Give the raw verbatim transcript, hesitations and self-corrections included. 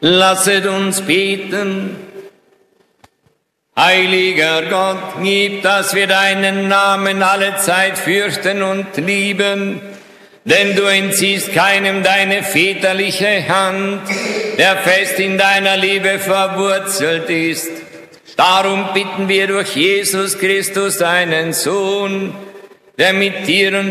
Lasset uns beten. Heiliger Gott, gib, dass wir deinen Namen alle Zeit fürchten und lieben, denn du entziehst keinem deine väterliche Hand, der fest in deiner Liebe verwurzelt ist. Darum bitten wir durch Jesus Christus, deinen Sohn, der mit dir und